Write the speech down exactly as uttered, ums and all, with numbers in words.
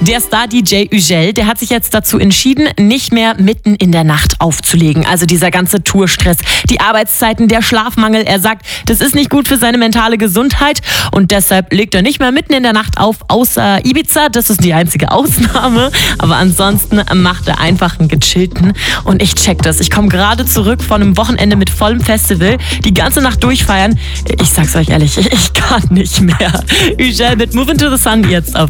Der Star-D J Ügel, der hat sich jetzt dazu entschieden, nicht mehr mitten in der Nacht aufzulegen. Also dieser ganze Tourstress, die Arbeitszeiten, der Schlafmangel. Er sagt, das ist nicht gut für seine mentale Gesundheit und deshalb legt er nicht mehr mitten in der Nacht auf, außer Ibiza. Das ist die einzige Ausnahme. Aber ansonsten macht er einfach einen gechillten. Und ich check das. Ich komme gerade zurück von einem Wochenende mit vollem Festival. Die ganze Nacht durchfeiern. Ich sag's euch ehrlich, ich kann nicht mehr. Ügel mit Move Into the Sun jetzt auf